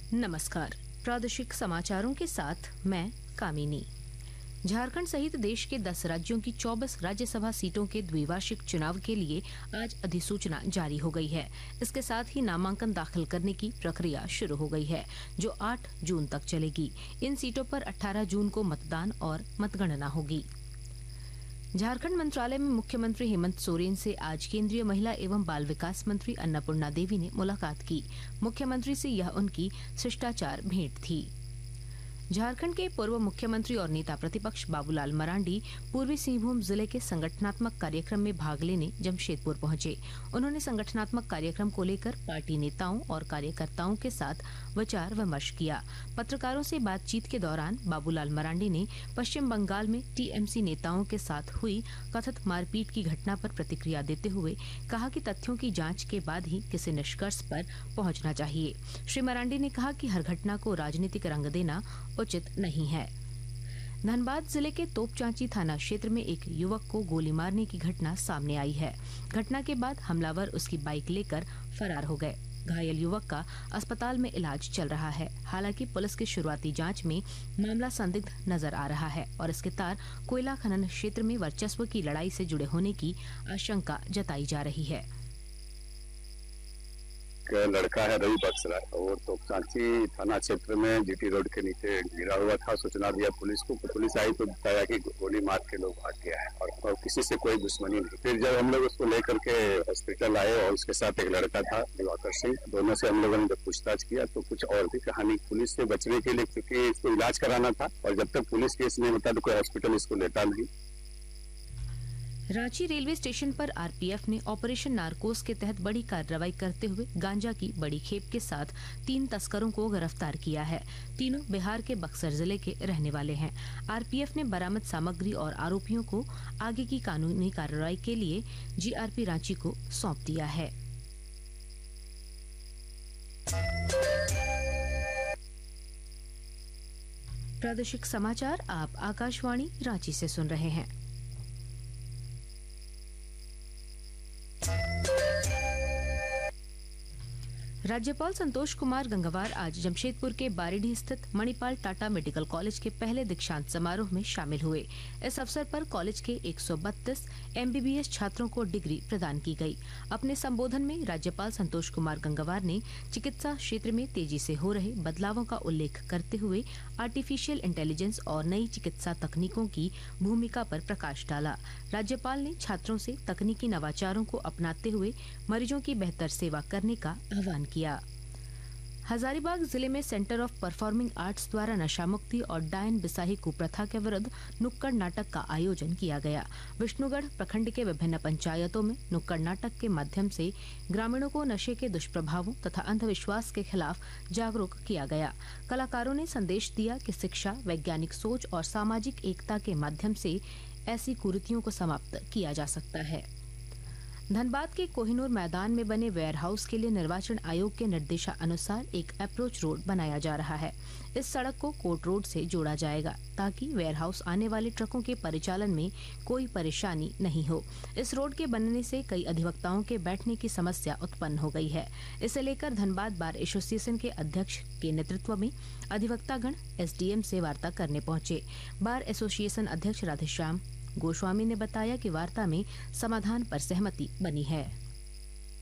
नमस्कार। प्रादेशिक समाचारों के साथ मैं कामिनी। झारखंड सहित देश के 10 राज्यों की 24 राज्यसभा सीटों के द्विवार्षिक चुनाव के लिए आज अधिसूचना जारी हो गई है। इसके साथ ही नामांकन दाखिल करने की प्रक्रिया शुरू हो गई है, जो 8 जून तक चलेगी। इन सीटों पर 18 जून को मतदान और मतगणना होगी। झारखंड मंत्रालय में मुख्यमंत्री हेमंत सोरेन से आज केंद्रीय महिला एवं बाल विकास मंत्री अन्नपूर्णा देवी ने मुलाकात की। मुख्यमंत्री से यह उनकी शिष्टाचार भेंट थी। झारखंड के पूर्व मुख्यमंत्री और नेता प्रतिपक्ष बाबूलाल मरांडी पूर्वी सिंहभूम जिले के संगठनात्मक कार्यक्रम में भाग लेने जमशेदपुर पहुंचे। उन्होंने संगठनात्मक कार्यक्रम को लेकर पार्टी नेताओं और कार्यकर्ताओं के साथ विचार विमर्श किया। पत्रकारों से बातचीत के दौरान बाबूलाल मरांडी ने पश्चिम बंगाल में टीएमसी नेताओं के साथ हुई कथित मारपीट की घटना पर प्रतिक्रिया देते हुए कहा कि तथ्यों की जांच के बाद ही किसी निष्कर्ष पर पहुंचना चाहिए। श्री मरांडी ने कहा कि हर घटना को राजनीतिक रंग देना उचित नहीं है। धनबाद जिले के तोपचांची थाना क्षेत्र में एक युवक को गोली मारने की घटना सामने आई है। घटना के बाद हमलावर उसकी बाइक लेकर फरार हो गए। घायल युवक का अस्पताल में इलाज चल रहा है। हालांकि पुलिस की शुरुआती जांच में मामला संदिग्ध नजर आ रहा है और इसके तार कोयला खनन क्षेत्र में वर्चस्व की लड़ाई से जुड़े होने की आशंका जताई जा रही है। लड़का है रवि बक्सरा और तोपचांची थाना क्षेत्र में जीटी रोड के नीचे गिरा हुआ था। सूचना दिया पुलिस को, पुलिस आई तो बताया कि गोली मार के लोग भाग गया है और किसी से कोई दुश्मनी नहीं। फिर जब हम लोग उसको लेकर के हॉस्पिटल आए और उसके साथ एक लड़का था दिवाकर सिंह, दोनों से हम लोगों ने जब पूछताछ किया तो कुछ और भी कहानी। पुलिस से बचने के लिए क्योंकि इसको इलाज कराना था और जब तक पुलिस केस नहीं होता तो कोई हॉस्पिटल इसको लेता नहीं। रांची रेलवे स्टेशन पर आरपीएफ ने ऑपरेशन नारकोस के तहत बड़ी कार्रवाई करते हुए गांजा की बड़ी खेप के साथ 3 तस्करों को गिरफ्तार किया है। तीनों बिहार के बक्सर जिले के रहने वाले हैं। आरपीएफ ने बरामद सामग्री और आरोपियों को आगे की कानूनी कार्रवाई के लिए जीआरपी रांची को सौंप दिया है। प्रादेशिक समाचार आप आकाशवाणी रांची से सुन रहे हैं। राज्यपाल संतोष कुमार गंगवार आज जमशेदपुर के बारीडीह स्थित मणिपाल टाटा मेडिकल कॉलेज के पहले दीक्षांत समारोह में शामिल हुए। इस अवसर पर कॉलेज के 132 एमबीबीएस छात्रों को डिग्री प्रदान की गई। अपने संबोधन में राज्यपाल संतोष कुमार गंगवार ने चिकित्सा क्षेत्र में तेजी से हो रहे बदलावों का उल्लेख करते हुए आर्टिफिशियल इंटेलिजेंस और नई चिकित्सा तकनीकों की भूमिका पर प्रकाश डाला। राज्यपाल ने छात्रों से तकनीकी नवाचारों को अपनाते हुए मरीजों की बेहतर सेवा करने का आह्वान किया। हजारीबाग जिले में सेंटर ऑफ परफॉर्मिंग आर्ट्स द्वारा नशामुक्ति और डायन बिसाही कुप्रथा के विरुद्ध नुक्कड़ नाटक का आयोजन किया गया। विष्णुगढ़ प्रखंड के विभिन्न पंचायतों में नुक्कड़ नाटक के माध्यम से ग्रामीणों को नशे के दुष्प्रभावों तथा अंधविश्वास के खिलाफ जागरूक किया गया। कलाकारों ने संदेश दिया कि शिक्षा, वैज्ञानिक सोच और सामाजिक एकता के माध्यम से ऐसी कुरीतियों को समाप्त किया जा सकता है। धनबाद के कोहिनूर मैदान में बने वेयर हाउस के लिए निर्वाचन आयोग के निर्देशानुसार एक अप्रोच रोड बनाया जा रहा है। इस सड़क को कोर्ट रोड से जोड़ा जाएगा ताकि वेयर हाउस आने वाले ट्रकों के परिचालन में कोई परेशानी नहीं हो। इस रोड के बनने से कई अधिवक्ताओं के बैठने की समस्या उत्पन्न हो गई है। इसे लेकर धनबाद बार एसोसिएशन के अध्यक्ष के नेतृत्व में अधिवक्तागण एसडीएम से वार्ता करने पहुंचे। बार एसोसिएशन अध्यक्ष राधेश्याम गोस्वामी ने बताया कि वार्ता में समाधान पर सहमति बनी है।